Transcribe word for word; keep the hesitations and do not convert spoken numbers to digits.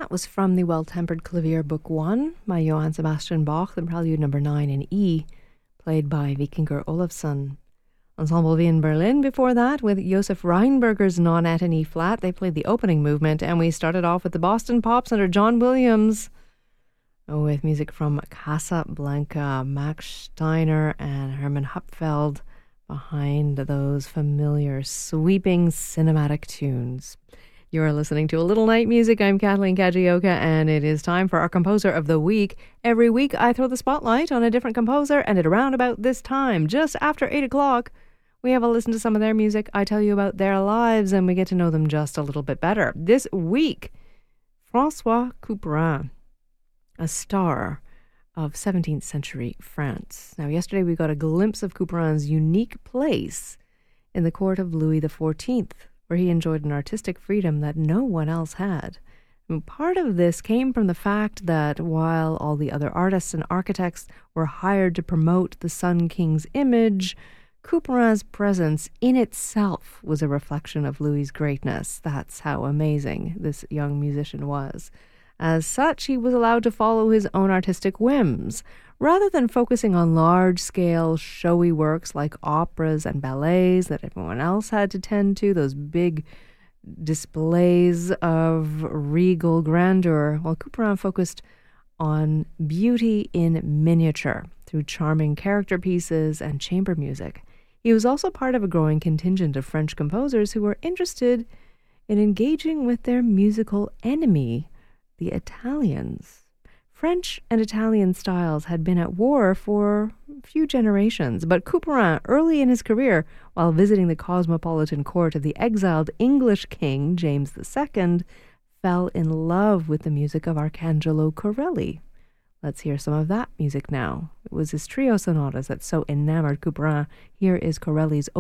That was from the Well-Tempered Clavier Book One by Johann Sebastian Bach, the Prelude Number Nine in E, played by Vikingur Olafsson. Ensemble Wien Berlin before that with Josef Reinberger's Nonet in E flat. They played the opening movement, and we started off with the Boston Pops under John Williams with music from Casablanca, Max Steiner and Hermann Hupfeld behind those familiar sweeping cinematic tunes. You are listening to A Little Night Music. I'm Kathleen Kajioka, and it is time for our Composer of the Week. Every week I throw the spotlight on a different composer, and at around about this time, just after eight o'clock, we have a listen to some of their music. I tell you about their lives, and we get to know them just a little bit better. This week, François Couperin, a star of seventeenth century France. Now, yesterday we got a glimpse of Couperin's unique place in the court of Louis the fourteenth, where he enjoyed an artistic freedom that no one else had. And part of this came from the fact that while all the other artists and architects were hired to promote the Sun King's image, Couperin's presence in itself was a reflection of Louis's greatness. That's how amazing this young musician was. As such, he was allowed to follow his own artistic whims. Rather than focusing on large-scale, showy works like operas and ballets that everyone else had to tend to, those big displays of regal grandeur, while Couperin focused on beauty in miniature through charming character pieces and chamber music. He was also part of a growing contingent of French composers who were interested in engaging with their musical enemy, the Italians. French and Italian styles had been at war for a few generations, but Couperin, early in his career, while visiting the cosmopolitan court of the exiled English king, James the Second, fell in love with the music of Arcangelo Corelli. Let's hear some of that music now. It was his trio sonatas that so enamored Couperin. Here is Corelli's